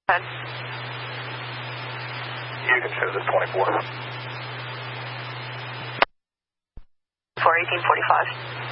Ahead. You can show this 24. For 1845.